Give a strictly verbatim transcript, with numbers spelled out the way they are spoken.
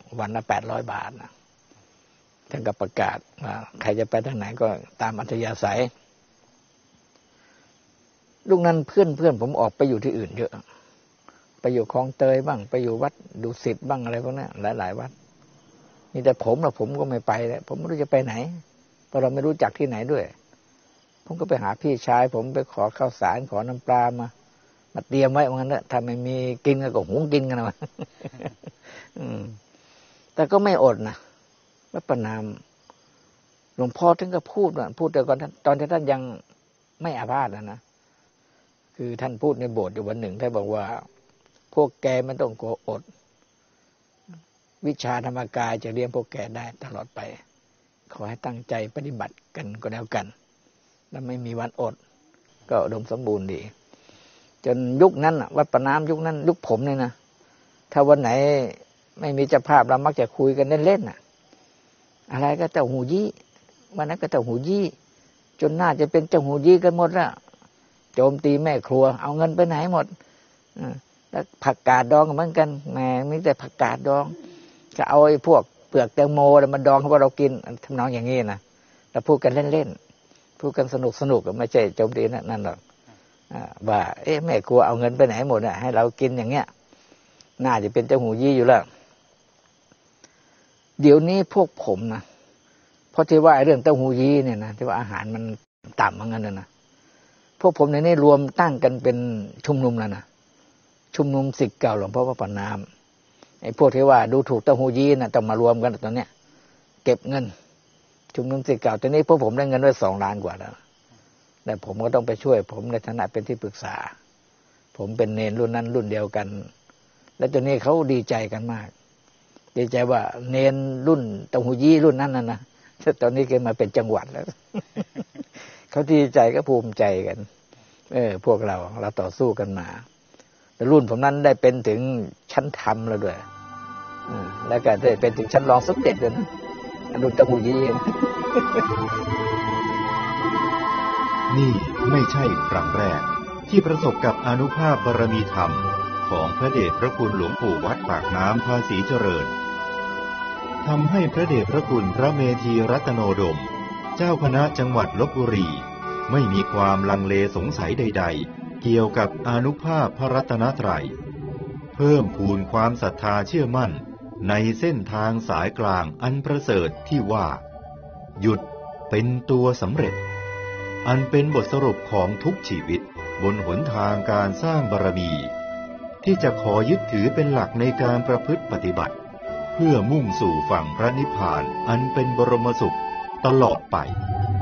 วันละแปดร้อยบาทนะท่านก็ประกาศว่าใครจะไปทางไหนก็ตามอัธยาศัยลูกนั้นเพื่อนเพื่อนผมออกไปอยู่ที่อื่นเยอะไปอยู่คลองเตยบ้างไปอยู่วัดดุสิตบ้างอะไรพวกนี้หลายๆวัดนี่แต่ผมนะผมก็ไม่ไปแล้วผมไม่รู้จะไปไหนเพราะเราไม่รู้จักที่ไหนด้วยผมก็ไปหาพี่ชายผมไปขอข้าวสารขอน้ำปลามามาเตรียมไว้ว่างั้นแหละถ้าไม่มีกินก็หุงกินกันนะแต่ก็ไม่อดนะวัดประนามหลวงพ่อท่านก็พูดว่าพูดแต่ก่อนตอนที่ท่านยังไม่อาพาธนะนะคือท่านพูดในโบสถ์อยู่วันหนึ่งท่านบอกว่าพวกแกไม่ต้องกลัวอดวิชาธรรมกายจะเลี้ยงพวกแกได้ตลอดไปขอให้ตั้งใจปฏิบัติกันก็แล้วกันแล้วไม่มีวันอดก็อุดมสมบูรณ์ดีจนยุคนั้นวัดประนามยุคนั้นยุคผมเนี่ยนะถ้าวันไหนไม่มีเจ้าภาพเรามักจะคุยกันเล่นๆน่ะอะไรก็เจ้าหูยี่วันนั้นก็เจ้าหูยี่จนน่าจะเป็นเจ้าหูยี่กันหมดแล้วโจมตีแม่ครัวเอาเงินไปไหนหมดแล้วผักกาดดองเหมือนกันแหมมีแต่ผักกาดดองจะเอาไอ้พวกเปลือกแตงโมมาดองให้เรากินทำนองอย่างนี้นะเราพูดกันเล่นๆพูดกันสนุกสนุกไม่ใช่โจมตีนั่นหรอกว่าเอ๊ะแม่ครัวเอาเงินไปไหนหมดอ่ะให้เรากินอย่างเงี้ยน่าจะเป็นเจ้าหูยี่อยู่แล้วเดี๋ยวนี้พวกผมนะเพราะที่ว่าเรื่องเต้าหู้ยี้เนี่ยนะที่ว่าอาหารมันต่ำเหมือนกันนะพวกผมในนี้รวมตั้งกันเป็นชุมนุมแล้วนะชุมนุมศิษย์เก่าหลวงพ่อพระปานามไอ้พวกที่ว่าดูถูกเต้าหู้ยี้นะต้องมารวมกันตอนเนี้ยเก็บเงินชุมนุมศิษย์เก่าตอนนี้พวกผมได้เงินไว้สองล้านกว่าแล้วแต่ผมก็ต้องไปช่วยผมในฐานะเป็นที่ปรึกษาผมเป็นเนรรุ่นนั้นรุ่นเดียวกันและตอนนี้เขาดีใจกันมากดีใจว่าเนรรุ่นเต้าหู้ยี้รุ่นนั้นน่ะนะตอนนี้แกมาเป็นจังหวัดแล้ว เขาดีใจก็ภูมิใจกันเออพวกเราเราต่อสู้กันมาแต่รุ่นผมนั้นได้เป็นถึงชั้นธรรมแล้วด้วยแล้วก็ได้เป็นถึงชั้นรองสมเด็จเลยนะรุ่นเต้าหู้ยี้นี่ไม่ใช่ครั้งแรกที่ประสบกับอานุภาพบารมีธรรมของพระเดชพระคุณหลวงปู่วัดปากน้ำภาษีเจริญทำให้พระเดชพระคุณพระเมธีรัตโนดมเจ้าคณะจังหวัดลพบุรีไม่มีความลังเลสงสัยใดๆเกี่ยวกับอานุภาพพระรัตนตรัยเพิ่มพูนความศรัทธาเชื่อมั่นในเส้นทางสายกลางอันประเสริฐที่ว่าหยุดเป็นตัวสำเร็จอันเป็นบทสรุปของทุกชีวิตบนหนทางการสร้างบารมีที่จะขอยึดถือเป็นหลักในการประพฤติปฏิบัติเพื่อมุ่งสู่ฝั่งพระนิพพานอันเป็นบรมสุขตลอดไป